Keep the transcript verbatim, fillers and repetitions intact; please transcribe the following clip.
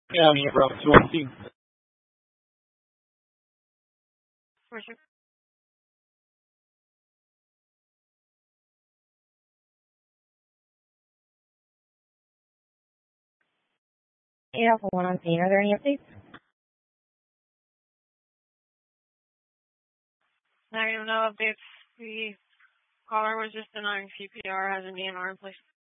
Yeah, I mean, bro, two one two. For sure. Yeah, for one on scene. Are there any updates? Negative, no updates. The caller was just denying C P R, has an E M R in place.